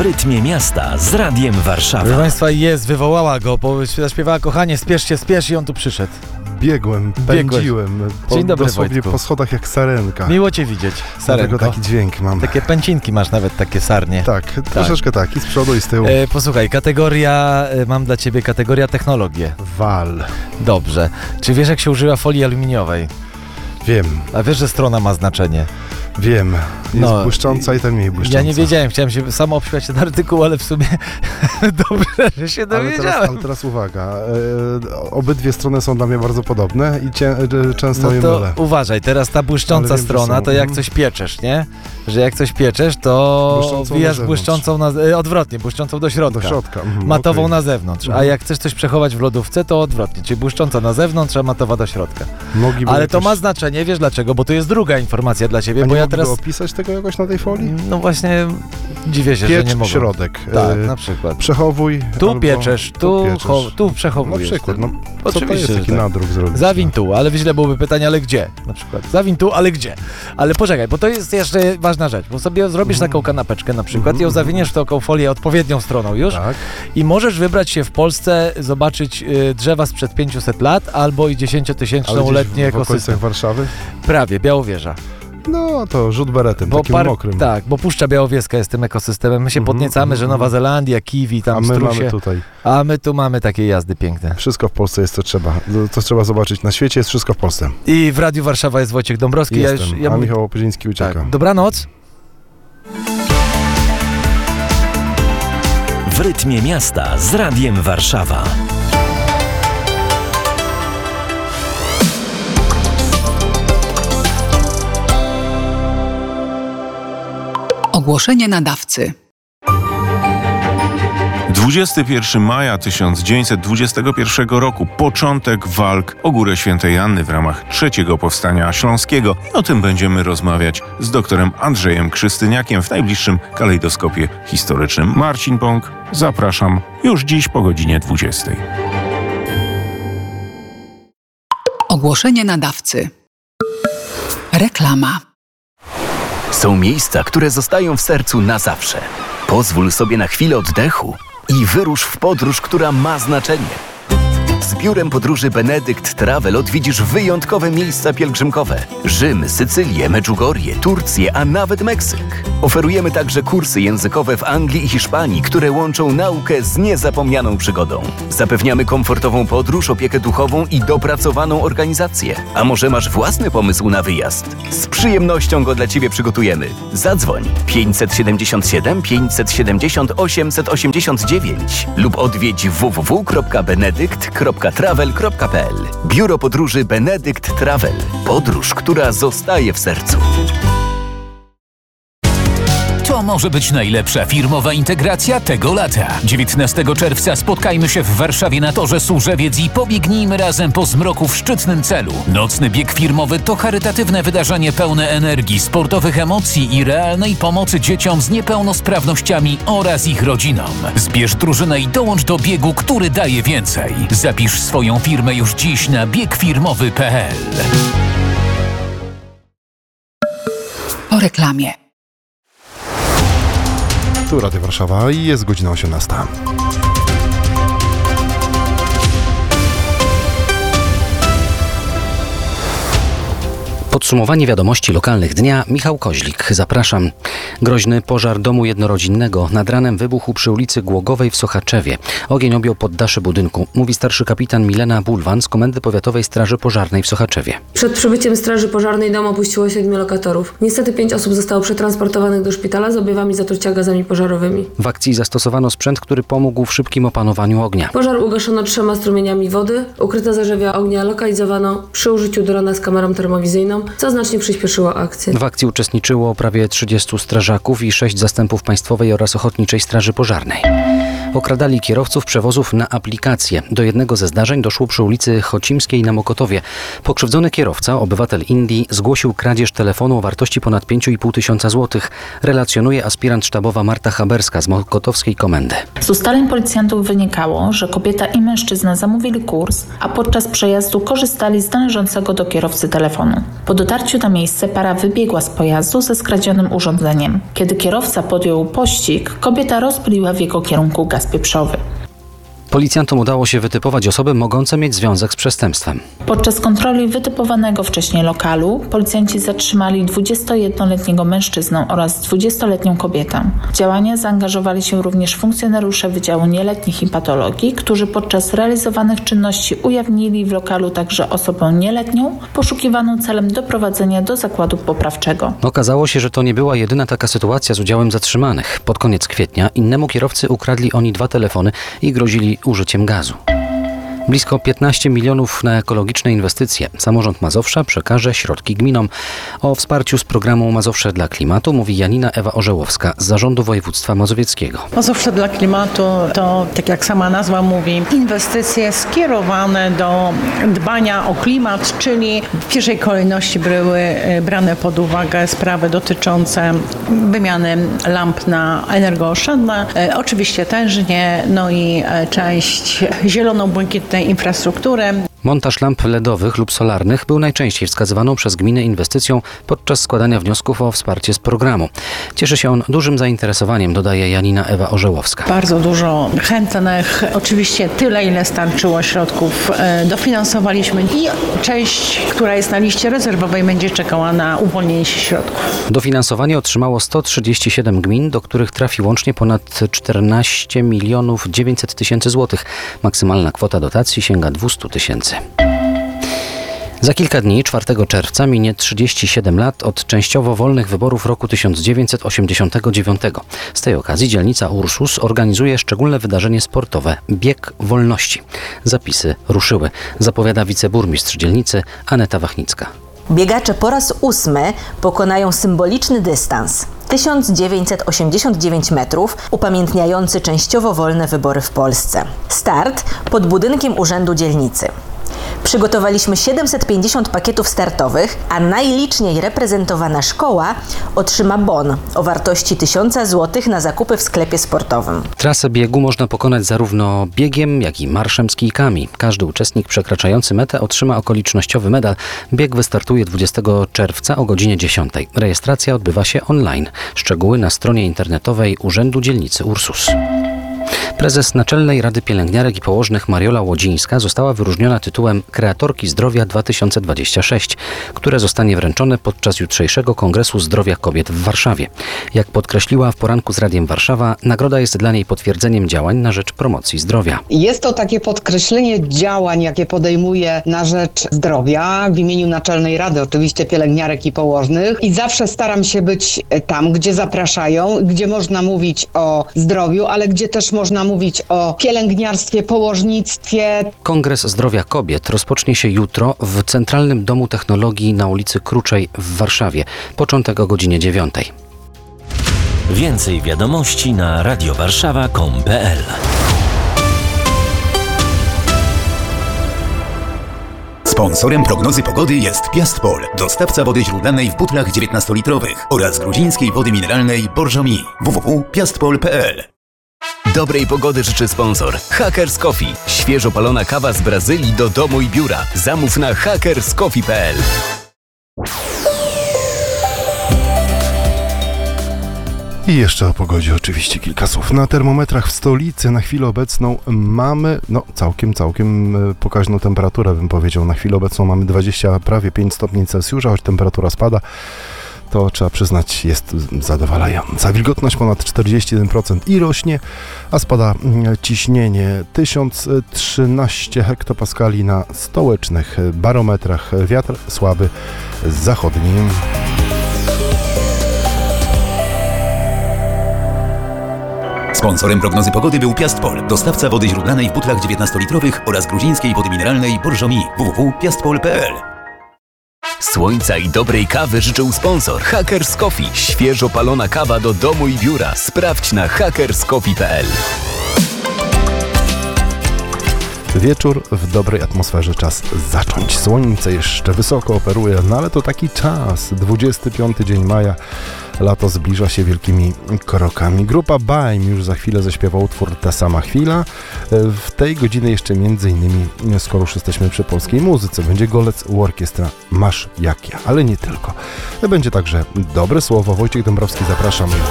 rytmie miasta z Radiem Warszawa. Proszę Państwa, wywołała go, bo zaśpiewała kochanie, spiesz i on tu przyszedł. Biegłem, pędziłem. Dzień dobry, dosłownie Wojtku. po schodach jak sarenka. Miło Cię widzieć, Sarenko. Dlatego taki dźwięk mam. Takie pęcinki masz nawet, takie sarnie. Tak, troszeczkę tak. I z przodu i z tyłu. Posłuchaj, mam dla Ciebie kategoria technologie. Wal. Dobrze. Czy wiesz, jak się używa folii aluminiowej? Wiem. A wiesz, że strona ma znaczenie? Wiem. Jest błyszcząca i ten mniej błyszcząca. Ja nie wiedziałem, chciałem się sam obśmiać ten artykuł, ale w sumie dobrze, że się dowiedziałem. Ale teraz uwaga, obydwie strony są dla mnie bardzo podobne i często je to mylę. uważaj, teraz ta błyszcząca strona, to jak coś pieczesz, nie? Że jak coś pieczesz, to wbijasz błyszczącą odwrotnie, błyszczącą do środka. Do środka. Matową na zewnątrz. A jak chcesz coś przechować w lodówce, to odwrotnie, czyli błyszcząca na zewnątrz, a matowa do środka. Ale to ma znaczenie, wiesz dlaczego? Bo to jest druga informacja dla Ciebie, bo ja teraz... opisać tego jakoś na tej folii? No właśnie, dziwię się, że nie mogę. Środek. Tak, na przykład. Przechowuj. Tu pieczesz, tu przechowujesz. Na przykład, oczywiście, to jest taki nadruk zrobić. Zawiń tu, ale źle byłoby pytanie, ale gdzie? Na przykład. Zawiń tu, ale gdzie? Ale poczekaj, bo to jest jeszcze ważna rzecz, bo sobie zrobisz taką kanapeczkę na przykład i ją zawiniesz w taką folię odpowiednią stroną już i możesz wybrać się w Polsce, zobaczyć drzewa sprzed 500 lat albo i 10-tysięcznoletnie ekosystem. W okolicach Warszawy? Prawie, Białowieża. No to rzut beretem, takim mokrym. Tak, bo Puszcza Białowieska jest tym ekosystemem. My się podniecamy, że Nowa Zelandia, kiwi, tam strusie. Mamy tutaj. A my tu mamy takie jazdy piękne. Wszystko w Polsce jest, co trzeba zobaczyć. Na świecie jest wszystko w Polsce. I w Radiu Warszawa jest Wojciech Dąbrowski. A Michał Opyziński ucieka. Tak. Dobranoc. W rytmie miasta z Radiem Warszawa. Ogłoszenie nadawcy. 21 maja 1921 roku, początek walk o Górę Świętej Anny w ramach III Powstania Śląskiego. I o tym będziemy rozmawiać z doktorem Andrzejem Krzystyniakiem w najbliższym kalejdoskopie historycznym. Marcin Bąk, zapraszam już dziś po godzinie 20. Ogłoszenie nadawcy. Reklama. Są miejsca, które zostają w sercu na zawsze. Pozwól sobie na chwilę oddechu i wyrusz w podróż, która ma znaczenie. Z biurem podróży Benedykt Travel odwiedzisz wyjątkowe miejsca pielgrzymkowe. Rzym, Sycylię, Medjugorje, Turcję, a nawet Meksyk. Oferujemy także kursy językowe w Anglii i Hiszpanii, które łączą naukę z niezapomnianą przygodą. Zapewniamy komfortową podróż, opiekę duchową i dopracowaną organizację. A może masz własny pomysł na wyjazd? Z przyjemnością go dla Ciebie przygotujemy. Zadzwoń 577 570 889 lub odwiedź www.benedykt.travel.pl. Biuro podróży Benedykt Travel. Podróż, która zostaje w sercu. To może być najlepsza firmowa integracja tego lata. 19 czerwca spotkajmy się w Warszawie na Torze Służewiec i pobiegnijmy razem po zmroku w szczytnym celu. Nocny bieg firmowy to charytatywne wydarzenie pełne energii, sportowych emocji i realnej pomocy dzieciom z niepełnosprawnościami oraz ich rodzinom. Zbierz drużynę i dołącz do biegu, który daje więcej. Zapisz swoją firmę już dziś na biegfirmowy.pl. Po reklamie. Tu Radio Warszawa i jest godzina 18. Podsumowanie wiadomości lokalnych dnia. Michał Koźlik. Zapraszam. Groźny pożar domu jednorodzinnego. Nad ranem wybuchł przy ulicy Głogowej w Sochaczewie. Ogień objął poddasze budynku. Mówi starszy kapitan Milena Bulwan z Komendy Powiatowej Straży Pożarnej w Sochaczewie. Przed przybyciem Straży Pożarnej dom opuściło 7 lokatorów. Niestety 5 osób zostało przetransportowanych do szpitala z objawami zatrucia gazami pożarowymi. W akcji zastosowano sprzęt, który pomógł w szybkim opanowaniu ognia. Pożar ugaszono 3 strumieniami wody. Ukryte zarzewia ognia lokalizowano przy użyciu drona z kamerą termowizyjną, co znacznie przyspieszyło akcję. W akcji uczestniczyło prawie 30 strażaków i 6 zastępów Państwowej oraz Ochotniczej Straży Pożarnej. Okradali kierowców przewozów na aplikację. Do jednego ze zdarzeń doszło przy ulicy Chocimskiej na Mokotowie. Pokrzywdzony kierowca, obywatel Indii, zgłosił kradzież telefonu o wartości ponad 5,5 tysiąca złotych. Relacjonuje aspirant sztabowa Marta Haberska z mokotowskiej komendy. Z ustaleń policjantów wynikało, że kobieta i mężczyzna zamówili kurs, a podczas przejazdu korzystali z należącego do kierowcy telefonu. Po dotarciu na miejsce para wybiegła z pojazdu ze skradzionym urządzeniem. Kiedy kierowca podjął pościg, kobieta rozpaliła w jego kierunku gaz pieprzowy. Policjantom udało się wytypować osoby mogące mieć związek z przestępstwem. Podczas kontroli wytypowanego wcześniej lokalu policjanci zatrzymali 21-letniego mężczyznę oraz 20-letnią kobietę. W działania zaangażowali się również funkcjonariusze Wydziału Nieletnich i Patologii, którzy podczas realizowanych czynności ujawnili w lokalu także osobę nieletnią, poszukiwaną celem doprowadzenia do zakładu poprawczego. Okazało się, że to nie była jedyna taka sytuacja z udziałem zatrzymanych. Pod koniec kwietnia innemu kierowcy ukradli oni 2 telefony i grozili użyciem gazu. Blisko 15 milionów na ekologiczne inwestycje. Samorząd Mazowsza przekaże środki gminom. O wsparciu z programu Mazowsze dla Klimatu mówi Janina Ewa Orzełowska z Zarządu Województwa Mazowieckiego. Mazowsze dla Klimatu to, tak jak sama nazwa mówi, inwestycje skierowane do dbania o klimat, czyli w pierwszej kolejności były brane pod uwagę sprawy dotyczące wymiany lamp na energooszczędne, oczywiście tężnie, no i część zielono-błękitnej infrastruktury. Montaż lamp LEDowych lub solarnych był najczęściej wskazywaną przez gminę inwestycją podczas składania wniosków o wsparcie z programu. Cieszy się on dużym zainteresowaniem, dodaje Janina Ewa Orzełowska. Bardzo dużo chętnych, oczywiście tyle, ile starczyło środków dofinansowaliśmy i część, która jest na liście rezerwowej, będzie czekała na uwolnienie się środków. Dofinansowanie otrzymało 137 gmin, do których trafi łącznie ponad 14 milionów 900 tysięcy złotych. Maksymalna kwota dotacji sięga 200 tysięcy. Za kilka dni, 4 czerwca, minie 37 lat od częściowo wolnych wyborów roku 1989. Z tej okazji dzielnica Ursus organizuje szczególne wydarzenie sportowe – Bieg Wolności. Zapisy ruszyły, zapowiada wiceburmistrz dzielnicy Aneta Wachnicka. Biegacze po raz 8 pokonają symboliczny dystans – 1989 metrów, upamiętniający częściowo wolne wybory w Polsce. Start pod budynkiem Urzędu Dzielnicy. Przygotowaliśmy 750 pakietów startowych, a najliczniej reprezentowana szkoła otrzyma bon o wartości 1000 zł na zakupy w sklepie sportowym. Trasę biegu można pokonać zarówno biegiem, jak i marszem z kijkami. Każdy uczestnik przekraczający metę otrzyma okolicznościowy medal. Bieg wystartuje 20 czerwca o godzinie 10. Rejestracja odbywa się online. Szczegóły na stronie internetowej Urzędu Dzielnicy Ursus. Prezes Naczelnej Rady Pielęgniarek i Położnych Mariola Łodzińska została wyróżniona tytułem Kreatorki Zdrowia 2026, które zostanie wręczone podczas jutrzejszego Kongresu Zdrowia Kobiet w Warszawie. Jak podkreśliła w poranku z Radiem Warszawa, nagroda jest dla niej potwierdzeniem działań na rzecz promocji zdrowia. Jest to takie podkreślenie działań, jakie podejmuje na rzecz zdrowia w imieniu Naczelnej Rady, oczywiście pielęgniarek i położnych, i zawsze staram się być tam, gdzie zapraszają, gdzie można mówić o zdrowiu, ale gdzie też można mówić o pielęgniarstwie, położnictwie. Kongres Zdrowia Kobiet rozpocznie się jutro w Centralnym Domu Technologii na ulicy Kruczej w Warszawie. Początek o godzinie 9. Więcej wiadomości na radiowarszawa.com.pl. Sponsorem prognozy pogody jest Piastpol, dostawca wody źródlanej w butlach 19-litrowych oraz gruzińskiej wody mineralnej Borżomi. www.piastpol.pl. Dobrej pogody życzy sponsor Hackers Coffee. Świeżo palona kawa z Brazylii do domu i biura. Zamów na hackerscoffee.pl. I jeszcze o pogodzie oczywiście kilka słów. Na termometrach w stolicy na chwilę obecną mamy całkiem pokaźną temperaturę, bym powiedział. Na chwilę obecną mamy prawie 5 stopni Celsjusza, choć temperatura spada. To trzeba przyznać, jest zadowalająca. Wilgotność ponad 41% i rośnie, a spada ciśnienie 1013 hektopaskali na stołecznych barometrach. Wiatr słaby zachodni. Sponsorem prognozy pogody był Piastpol, dostawca wody źródlanej w butlach 19-litrowych oraz gruzińskiej wody mineralnej Borżomi. www.piastpol.pl. Słońca i dobrej kawy życzył sponsor Hackers Coffee. Świeżo palona kawa do domu i biura. Sprawdź na hackerscoffee.pl. Wieczór w dobrej atmosferze, czas zacząć. Słońce jeszcze wysoko operuje, no ale to taki czas. 25 dzień maja, lato zbliża się wielkimi krokami. Grupa Baim już za chwilę zaśpiewa utwór Ta sama chwila. W tej godzinie jeszcze m.in. skoro już jesteśmy przy polskiej muzyce, będzie Golec Orkiestra Masz jak ja, ale nie tylko. Będzie także dobre słowo. Wojciech Dąbrowski, zapraszam.